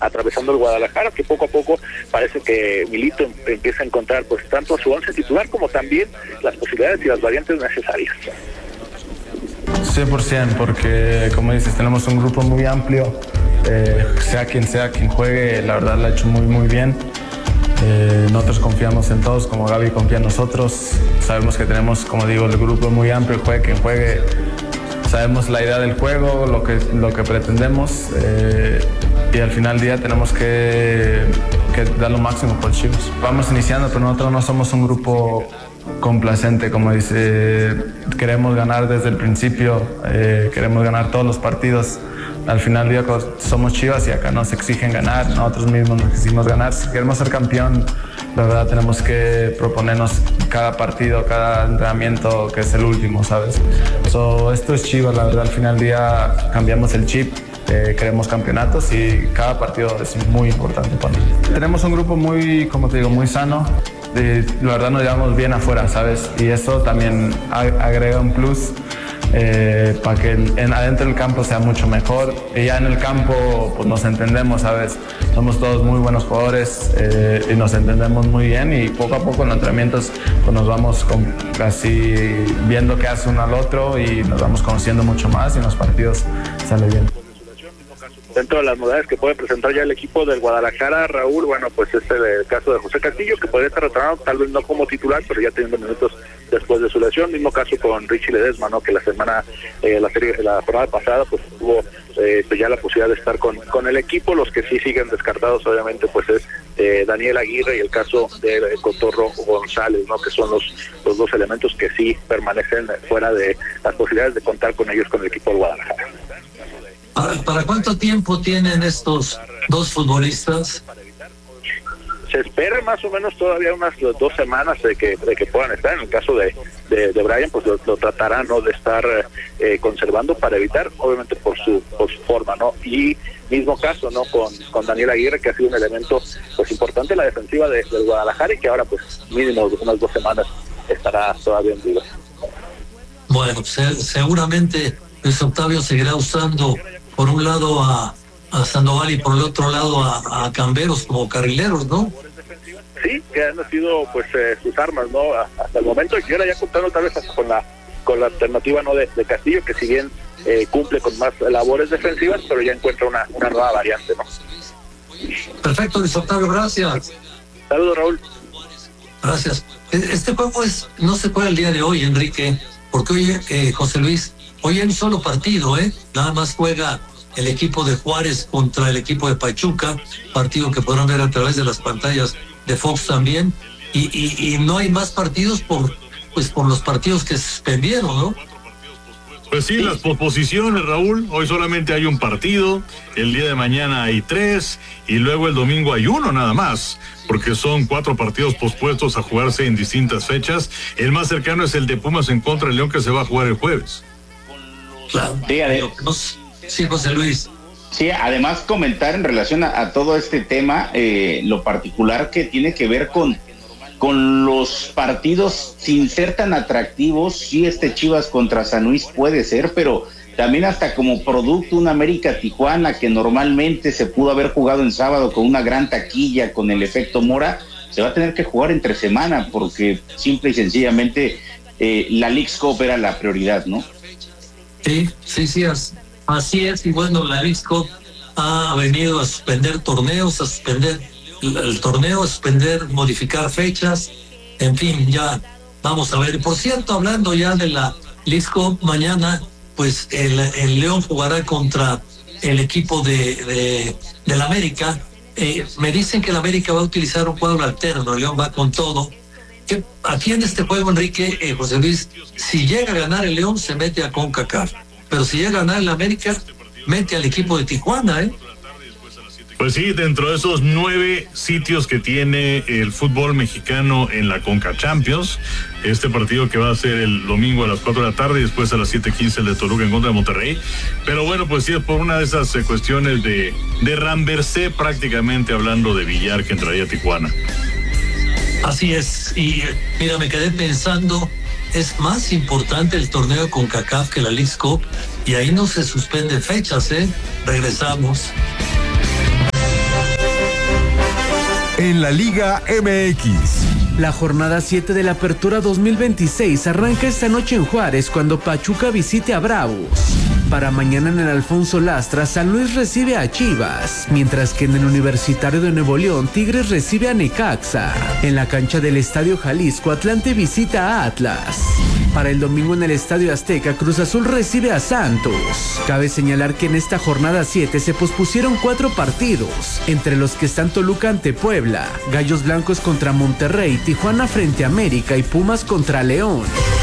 atravesando el Guadalajara, que poco a poco parece que Milito empieza a encontrar pues tanto su once titular como también las posibilidades y las variantes necesarias. 100%, porque como dices, tenemos un grupo muy amplio, sea quien juegue, la verdad lo ha hecho muy bien. Nosotros confiamos en todos, como Gaby confía en nosotros. Sabemos que tenemos, como digo, el grupo muy amplio, juegue quien juegue. Sabemos la idea del juego, lo que pretendemos, y al final del día tenemos que dar lo máximo por Chivas. Vamos iniciando, pero nosotros no somos un grupo complacente, como dice, queremos ganar desde el principio, queremos ganar todos los partidos. Al final del día somos Chivas y acá nos exigen ganar, nosotros mismos nos exigimos ganar. Si queremos ser campeón, la verdad tenemos que proponernos cada partido, cada entrenamiento que es el último, ¿sabes? Esto es Chivas, la verdad al final del día cambiamos el chip, queremos campeonatos y cada partido es muy importante para mí. Tenemos un grupo muy, como te digo, muy sano. La verdad nos llevamos bien afuera, ¿sabes? Y eso también agrega un plus para que adentro del campo sea mucho mejor. Y ya en el campo pues nos entendemos, ¿sabes? Somos todos muy buenos jugadores y nos entendemos muy bien, y poco a poco en los entrenamientos pues nos vamos casi viendo qué hace uno al otro y nos vamos conociendo mucho más, y en los partidos sale bien. Dentro de las novedades que puede presentar ya el equipo del Guadalajara, Raúl, bueno, pues es el caso de José Castillo, que podría estar retornado, tal vez no como titular, pero ya teniendo minutos después de su lesión. Mismo caso con Richie Ledesma, ¿no? Que la jornada pasada, pues tuvo ya la posibilidad de estar con el equipo. Los que sí siguen descartados, obviamente, pues es Daniel Aguirre y el caso de Cotorro González, ¿no? Que son los dos elementos que sí permanecen fuera de las posibilidades de contar con ellos con el equipo del Guadalajara. ¿Para cuánto tiempo tienen estos dos futbolistas? Se espera más o menos todavía unas 2 semanas de que puedan estar. En el caso de Brian, pues lo tratarán, ¿no?, de estar conservando para evitar, obviamente por su forma, ¿no? Y mismo caso, ¿no?, con Daniel Aguirre, que ha sido un elemento pues importante en la defensiva del Guadalajara, y que ahora pues mínimo unas 2 semanas estará todavía en vivo. Bueno, seguramente Luis Octavio seguirá usando por un lado a Sandoval y por el otro lado a Camberos como carrileros, ¿no? Sí, que han sido pues sus armas, ¿no? Hasta el momento, y ahora ya contando tal vez hasta con la alternativa, ¿no?, de Castillo, que si bien cumple con más labores defensivas, pero ya encuentra una nueva variante, ¿no? Perfecto, Luis Octavio, gracias. Saludos, Raúl. Gracias. Este juego no se juega el día de hoy, Enrique, porque hoy, José Luis, hoy hay un solo partido, nada más juega el equipo de Juárez contra el equipo de Pachuca, partido que podrán ver a través de las pantallas de Fox también, y no hay más partidos por los partidos que se suspendieron, ¿no? Pues sí, las posposiciones, Raúl. Hoy solamente hay un partido, el día de mañana hay 3, y luego el domingo hay 1 nada más, porque son 4 partidos pospuestos a jugarse en distintas fechas. El más cercano es el de Pumas en contra de León, que se va a jugar el jueves. Claro. Sí, José Luis. Sí, además comentar en relación a todo este tema, lo particular que tiene que ver con los partidos sin ser tan atractivos. Sí, Chivas contra San Luis puede ser, pero también hasta como producto un América Tijuana, que normalmente se pudo haber jugado en sábado con una gran taquilla, con el efecto Mora, se va a tener que jugar entre semana, porque simple y sencillamente la Leagues Cup era la prioridad, ¿no? Sí, así es. Y bueno, la Leagues Cup ha venido a suspender torneos, a suspender el torneo, a suspender, modificar fechas, en fin, ya vamos a ver. Por cierto, hablando ya de la Leagues Cup, mañana pues el León jugará contra el equipo del América. Me dicen que el América va a utilizar un cuadro alterno, el León va con todo. Aquí en este juego, Enrique, José Luis, si llega a ganar el León, se mete a CONCACAF, pero si llega a ganar el América, mete al equipo de Tijuana, Pues sí, dentro de esos 9 sitios que tiene el fútbol mexicano en la Conca Champions, este partido que va a ser el domingo a las 4 de la tarde y después a las 7:15 el de Toluca en contra de Monterrey. Pero bueno, pues sí, es por una de esas cuestiones de Ramversé, prácticamente hablando de Villar, que entraría a Tijuana. Así es, y mira, me quedé pensando, es más importante el torneo con CONCACAF que la Leagues Cup, y ahí no se suspenden fechas, Regresamos. en la Liga MX. La jornada 7 de la Apertura 2026 arranca esta noche en Juárez cuando Pachuca visite a Bravos. Para mañana en el Alfonso Lastras, San Luis recibe a Chivas, mientras que en el Universitario de Nuevo León, Tigres recibe a Necaxa. En la cancha del Estadio Jalisco, Atlante visita a Atlas. Para el domingo en el Estadio Azteca, Cruz Azul recibe a Santos. Cabe señalar que en esta jornada 7 se pospusieron 4 partidos, entre los que están Toluca ante Puebla, Gallos Blancos contra Monterrey, Tijuana frente a América y Pumas contra León.